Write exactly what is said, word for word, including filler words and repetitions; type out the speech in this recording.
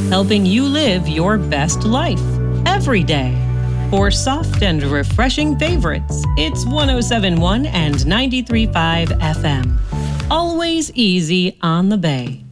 helping you live your best life every day. For soft and refreshing favorites, it's one oh seven point one and ninety-three point five F M. Always easy on the Bay.